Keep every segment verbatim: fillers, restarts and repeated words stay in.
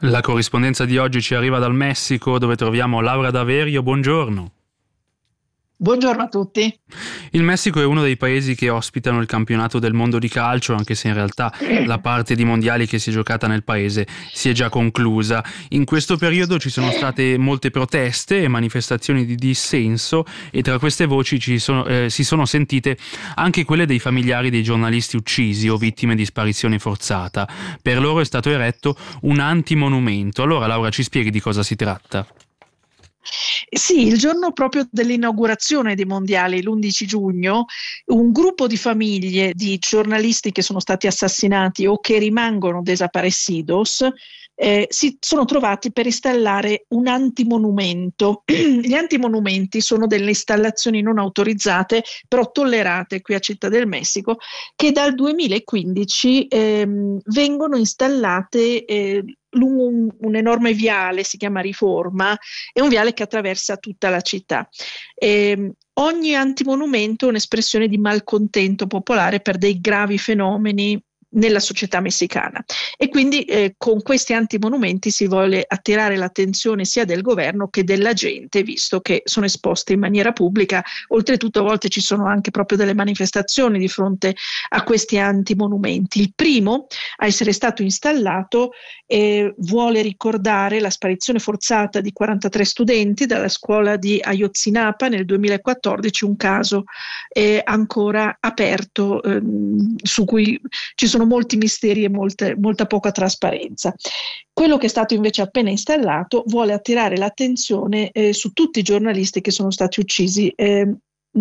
La corrispondenza di oggi ci arriva dal Messico, dove troviamo Laura D'Averio. Buongiorno. Buongiorno a tutti. Il Messico è uno dei paesi che ospitano il campionato del mondo di calcio, anche se in realtà la parte di mondiali che si è giocata nel paese si è già conclusa. In questo periodo ci sono state molte proteste e manifestazioni di dissenso, e tra queste voci ci sono, eh, si sono sentite anche quelle dei familiari dei giornalisti uccisi o vittime di sparizione forzata. Per loro è stato eretto un antimonumento. Allora, Laura, ci spieghi di cosa si tratta? Sì, il giorno proprio dell'inaugurazione dei mondiali, l'undici giugno, un gruppo di famiglie di giornalisti che sono stati assassinati o che rimangono desaparecidos eh, si sono trovati per installare un antimonumento. Gli antimonumenti sono delle installazioni non autorizzate, però tollerate qui a Città del Messico, che dal duemilaquindici ehm, vengono installate eh, lungo un, un enorme viale, si chiama Riforma, è un viale che attraversa tutta la città. E ogni antimonumento è un'espressione di malcontento popolare per dei gravi fenomeni nella società messicana, e quindi eh, con questi antimonumenti si vuole attirare l'attenzione sia del governo che della gente, visto che sono esposte in maniera pubblica. Oltretutto a volte ci sono anche proprio delle manifestazioni di fronte a questi antimonumenti. Il primo a essere stato installato eh, vuole ricordare la sparizione forzata di quarantatré studenti dalla scuola di Ayotzinapa nel duemilaquattordici, un caso eh, ancora aperto eh, su cui ci sono molti misteri e molte, molta poca trasparenza. Quello che è stato invece appena installato vuole attirare l'attenzione eh, su tutti i giornalisti che sono stati uccisi eh,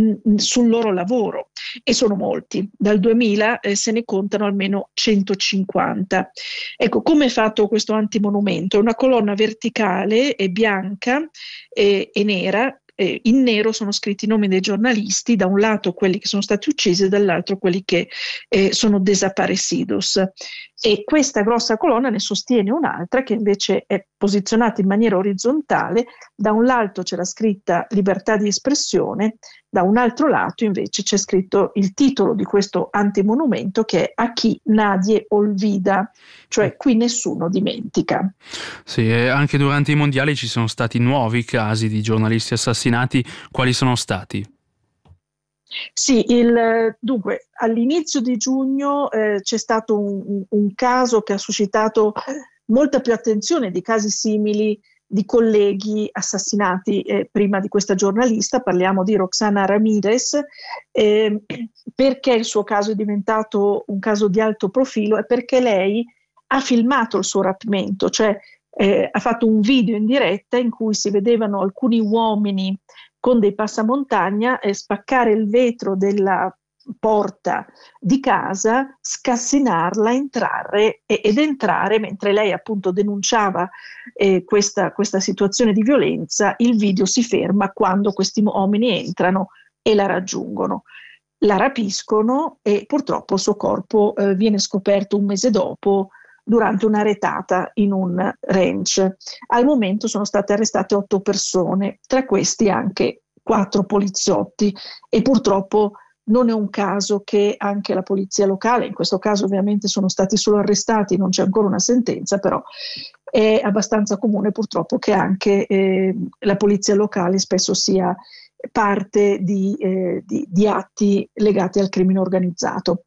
sul loro lavoro, e sono molti. Dal duemila eh, se ne contano almeno centocinquanta. Ecco, come è fatto questo antimonumento? È una colonna verticale e bianca e, e nera. Eh, in nero sono scritti i nomi dei giornalisti, da un lato quelli che sono stati uccisi e dall'altro quelli che eh, sono desaparecidos. E questa grossa colonna ne sostiene un'altra che invece è posizionata in maniera orizzontale. Da un lato c'è la scritta libertà di espressione, da un altro lato invece c'è scritto il titolo di questo antimonumento, che è Aquí nadie olvida, cioè qui nessuno dimentica. Sì, e anche durante i mondiali ci sono stati nuovi casi di giornalisti assassinati. Quali sono stati? Sì, il, dunque all'inizio di giugno eh, c'è stato un, un caso che ha suscitato molta più attenzione di casi simili di colleghi assassinati eh, prima di questa giornalista. Parliamo di Roxana Ramirez. Eh, perché il suo caso è diventato un caso di alto profilo? È perché lei ha filmato il suo rapimento, cioè eh, ha fatto un video in diretta in cui si vedevano alcuni uomini con dei passamontagna eh, spaccare il vetro della porta di casa, scassinarla, entrare e, ed entrare mentre lei appunto denunciava eh, questa, questa situazione di violenza. Il video si ferma quando questi uomini entrano e la raggiungono. La rapiscono e purtroppo il suo corpo eh, viene scoperto un mese dopo durante una retata in un ranch. Al momento sono state arrestate otto persone, tra questi anche quattro poliziotti, e purtroppo non è un caso che anche la polizia locale, in questo caso ovviamente sono stati solo arrestati, non c'è ancora una sentenza, però è abbastanza comune purtroppo che anche eh, la polizia locale spesso sia parte di, eh, di, di atti legati al crimine organizzato.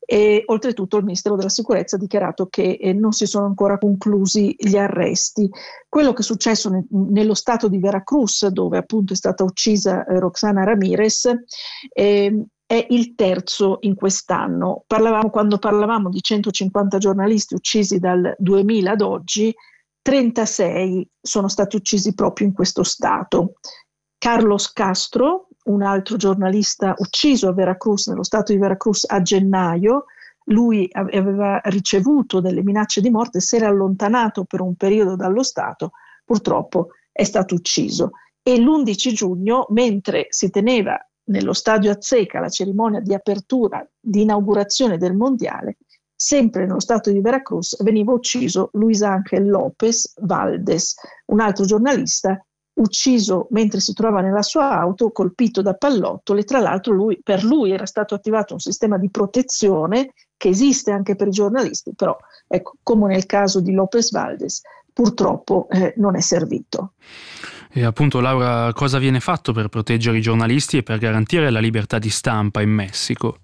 E oltretutto il Ministero della Sicurezza ha dichiarato che eh, non si sono ancora conclusi gli arresti. Quello che è successo ne, nello stato di Veracruz, dove appunto è stata uccisa eh, Roxana Ramirez, eh, è il terzo in quest'anno. Parlavamo, quando parlavamo di centocinquanta giornalisti uccisi dal duemila ad oggi, trentasei sono stati uccisi proprio in questo stato. Carlos Castro, un altro giornalista ucciso a Veracruz, nello stato di Veracruz, a gennaio, lui aveva ricevuto delle minacce di morte, si era allontanato per un periodo dallo stato, purtroppo è stato ucciso. E l'undici giugno, mentre si teneva nello stadio Azteca la cerimonia di apertura, di inaugurazione del mondiale, sempre nello stato di Veracruz veniva ucciso Luis Ángel López Valdés, un altro giornalista ucciso mentre si trovava nella sua auto, colpito da pallottole. Tra l'altro lui, per lui era stato attivato un sistema di protezione che esiste anche per i giornalisti, però ecco, come nel caso di López Valdés, purtroppo eh, non è servito. E appunto, Laura, cosa viene fatto per proteggere i giornalisti e per garantire la libertà di stampa in Messico?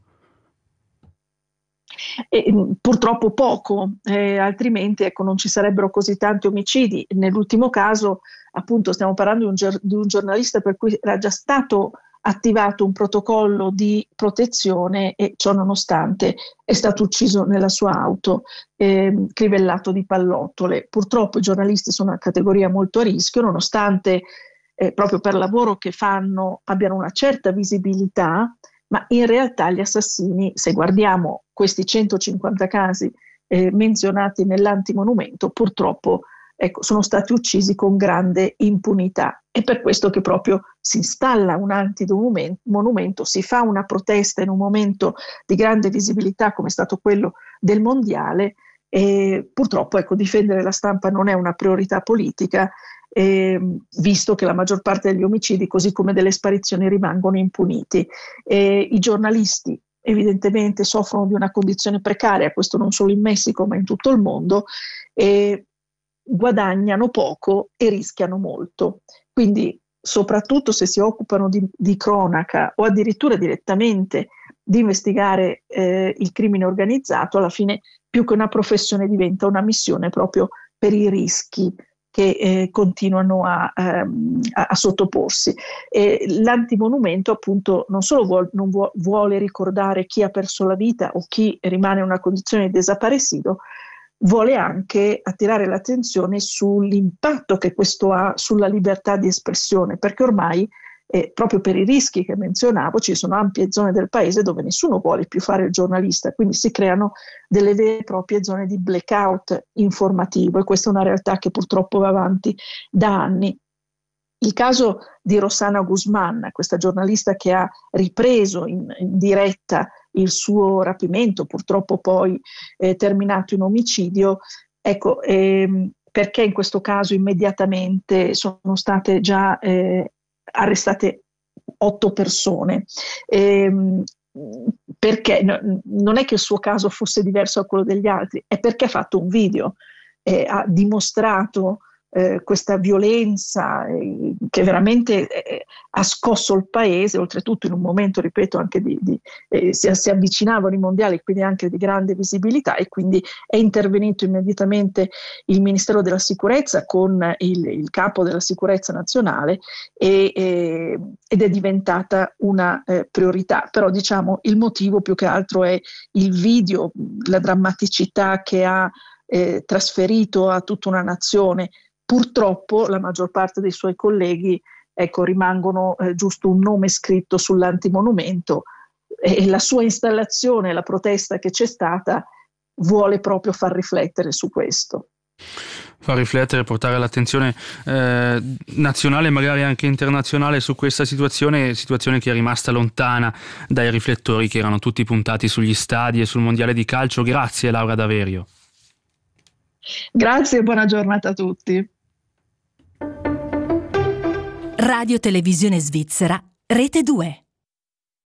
E, purtroppo poco, eh, altrimenti ecco, non ci sarebbero così tanti omicidi. Nell'ultimo caso, appunto, stiamo parlando di un, gior- di un giornalista per cui era già stato attivato un protocollo di protezione e ciò nonostante è stato ucciso nella sua auto, eh, crivellato di pallottole. Purtroppo i giornalisti sono una categoria molto a rischio, nonostante eh, proprio per lavoro che fanno abbiano una certa visibilità, ma in realtà gli assassini, se guardiamo questi centocinquanta casi eh, menzionati nell'antimonumento, purtroppo ecco, sono stati uccisi con grande impunità. È per questo che proprio si installa un antimonumento, si fa una protesta in un momento di grande visibilità come è stato quello del mondiale, e purtroppo ecco, difendere la stampa non è una priorità politica, eh, visto che la maggior parte degli omicidi, così come delle sparizioni, rimangono impuniti. Eh, I giornalisti evidentemente soffrono di una condizione precaria, questo non solo in Messico ma in tutto il mondo, e guadagnano poco e rischiano molto. Quindi soprattutto se si occupano di, di cronaca o addirittura direttamente di investigare eh, il crimine organizzato, alla fine più che una professione diventa una missione proprio per i rischi che eh, continuano a, ehm, a, a sottoporsi. E l'antimonumento appunto non solo vuol, non vuol, vuole ricordare chi ha perso la vita o chi rimane in una condizione di desaparecido, vuole anche attirare l'attenzione sull'impatto che questo ha sulla libertà di espressione, perché ormai eh, proprio per i rischi che menzionavo ci sono ampie zone del paese dove nessuno vuole più fare il giornalista, quindi si creano delle vere e proprie zone di blackout informativo, e questa è una realtà che purtroppo va avanti da anni. Il caso di Rossana Guzman, questa giornalista che ha ripreso in, in diretta il suo rapimento, purtroppo poi eh, terminato in omicidio, ecco, ehm, perché in questo caso immediatamente sono state già eh, arrestate otto persone. Ehm, perché no, non è che il suo caso fosse diverso da quello degli altri, è perché ha fatto un video, eh, ha dimostrato Eh, questa violenza eh, che veramente eh, ha scosso il paese, oltretutto in un momento, ripeto, anche di, di eh, si, si avvicinavano i mondiali, quindi anche di grande visibilità, e quindi è intervenuto immediatamente il Ministero della Sicurezza con il, il capo della sicurezza nazionale e, eh, ed è diventata una eh, priorità. Però diciamo il motivo più che altro è il video, la drammaticità che ha eh, trasferito a tutta una nazione. Purtroppo la maggior parte dei suoi colleghi ecco, rimangono eh, giusto un nome scritto sull'antimonumento, e la sua installazione, la protesta che c'è stata, vuole proprio far riflettere su questo. Far riflettere, portare l'attenzione eh, nazionale e magari anche internazionale su questa situazione, situazione che è rimasta lontana dai riflettori che erano tutti puntati sugli stadi e sul mondiale di calcio. Grazie Laura Daverio. Grazie e buona giornata a tutti. Radio Televisione Svizzera, Rete due.